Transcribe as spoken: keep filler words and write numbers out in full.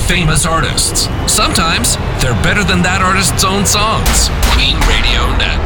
famous artists. Sometimes they're better than that artist's own songs. Queen Radio Net.